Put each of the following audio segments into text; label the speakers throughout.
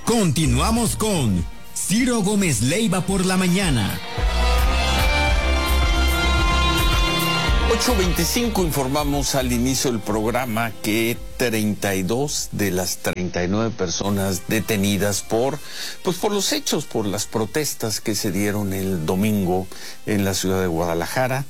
Speaker 1: Continuamos con Ciro Gómez Leiva por la mañana.
Speaker 2: 8:25, informamos al inicio del programa que 32 de las 39 personas detenidas por los hechos, por las protestas que se dieron el domingo en la ciudad de Guadalajara,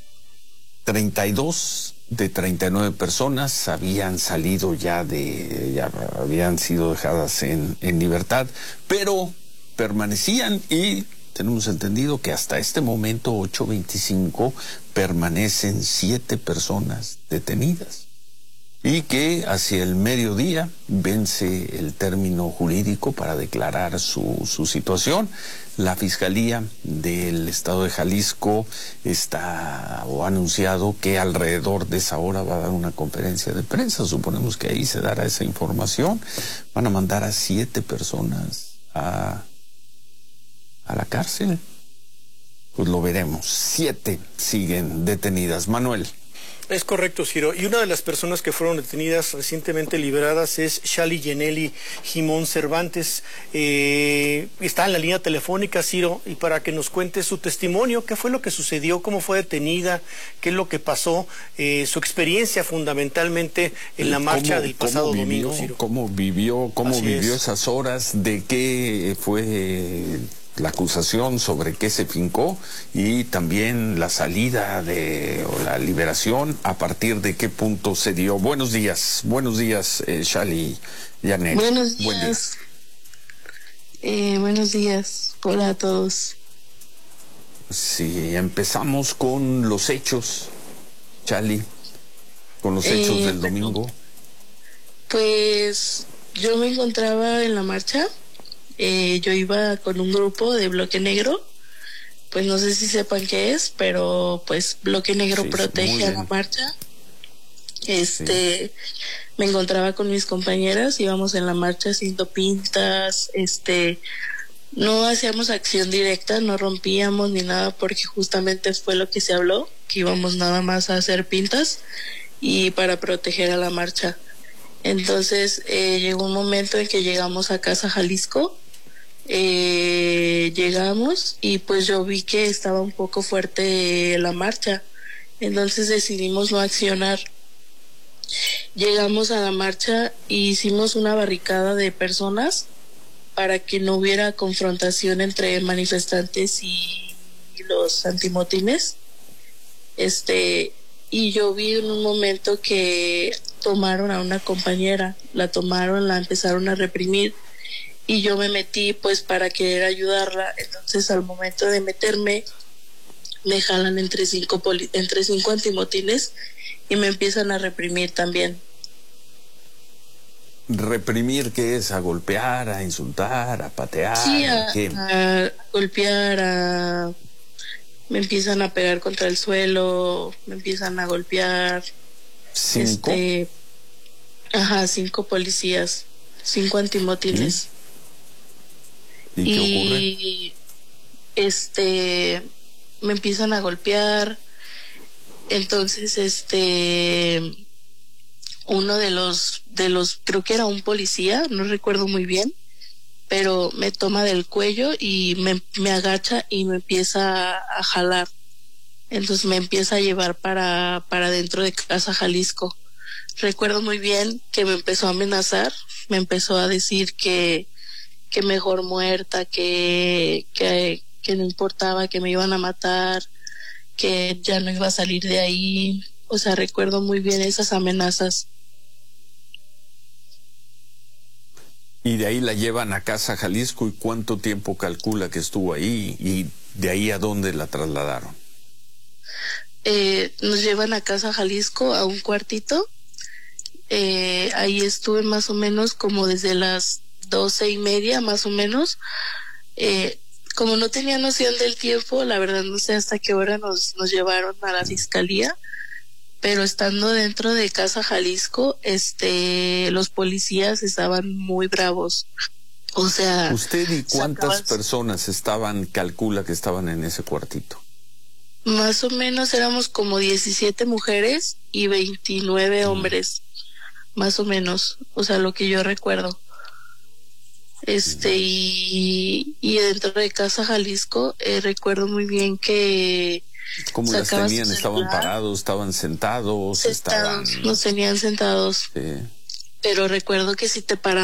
Speaker 2: 32 de 39 personas habían salido ya habían sido dejadas en libertad, pero permanecían y tenemos entendido que hasta este momento, 8:25, permanecen 7 personas detenidas y que hacia el mediodía vence el término jurídico para declarar su situación. La Fiscalía del Estado de Jalisco ha anunciado que alrededor de esa hora va a dar una conferencia de prensa. Suponemos que ahí se dará esa información. Van a mandar a 7 personas a la cárcel. Pues lo veremos. 7 siguen detenidas. Manuel.
Speaker 3: Es correcto, Ciro. Y una de las personas que fueron detenidas recientemente liberadas es Shali Yeneli Jimón Cervantes. Está en la línea telefónica, Ciro, y para que nos cuente su testimonio, qué fue lo que sucedió, cómo fue detenida, qué es lo que pasó, su experiencia fundamentalmente en la marcha del pasado domingo, Ciro.
Speaker 2: ¿Cómo vivió esas horas? ¿De qué fue la acusación, sobre qué se fincó, y también la salida o la liberación, a partir de qué punto se dio? Buenos días, Shali Yeneli.
Speaker 4: Buenos días. Buenos días, hola a todos.
Speaker 2: Sí, empezamos con los hechos, Shali, con los hechos del domingo.
Speaker 4: Pues yo me encontraba en la marcha. Yo iba con un grupo de Bloque Negro, pues no sé si sepan qué es, pero pues Bloque Negro protege a la marcha. Me encontraba con mis compañeras, íbamos en la marcha haciendo pintas, no hacíamos acción directa, no rompíamos ni nada, porque justamente fue lo que se habló, que íbamos nada más a hacer pintas y para proteger a la marcha. Entonces llegó un momento en que llegamos a Casa Jalisco. Llegamos y pues yo vi que estaba un poco fuerte la marcha, entonces decidimos no accionar. Llegamos a la marcha e hicimos una barricada de personas para que no hubiera confrontación entre manifestantes y los antimotines. Y yo vi en un momento que tomaron a una compañera, la empezaron a reprimir, y yo me metí pues para querer ayudarla. Entonces al momento de meterme me jalan entre cinco antimotines y me empiezan a reprimir también.
Speaker 2: ¿Reprimir qué es? ¿A golpear, a insultar, a patear?
Speaker 4: Sí, a golpear, me empiezan a pegar contra el suelo, me empiezan a golpear.
Speaker 2: ¿5?
Speaker 4: 5 policías, 5 antimotines.
Speaker 2: ¿Y qué ocurre? Me empiezan a golpear. Entonces uno de los creo que era un policía, no recuerdo muy bien, pero me toma del cuello y me agacha y me empieza a jalar. Entonces me empieza a llevar para dentro de Casa Jalisco. Recuerdo muy bien que me empezó a amenazar, me empezó a decir que mejor muerta, que no importaba, que me iban a matar, que ya no iba a salir de ahí. O sea, recuerdo muy bien esas amenazas. Y de ahí la llevan a Casa Jalisco. ¿Y cuánto tiempo calcula que estuvo ahí? ¿Y de ahí a dónde la trasladaron?
Speaker 4: Nos llevan a Casa Jalisco, a un cuartito. Ahí estuve más o menos como desde las 12:30 más o menos. Como no tenía noción del tiempo, la verdad no sé hasta qué hora nos llevaron a la fiscalía, pero estando dentro de Casa Jalisco, los policías estaban muy bravos. O sea,
Speaker 2: ¿usted y cuántas personas calcula que estaban en ese cuartito?
Speaker 4: Más o menos éramos como 17 mujeres y 29 hombres, más o menos, o sea, lo que yo recuerdo. y dentro de Casa Jalisco, recuerdo muy bien que
Speaker 2: ¿Cómo las
Speaker 4: sacaba su
Speaker 2: tenían? ¿Estaban
Speaker 4: celular.
Speaker 2: parados? ¿Estaban sentados?
Speaker 4: Sentados, nos tenían sentados.
Speaker 2: Sí.
Speaker 4: Pero recuerdo que si te paraban